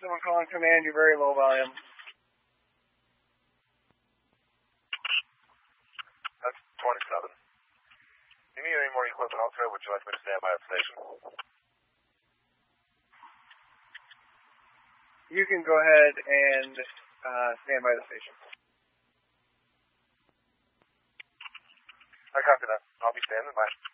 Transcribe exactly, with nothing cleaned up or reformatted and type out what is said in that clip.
Someone calling command, you're very low volume. That's twenty-seven. Do you need any more equipment out there? Would you like me to stand by the station? You can go ahead and uh, stand by the station. I copy that. I'll be standing by.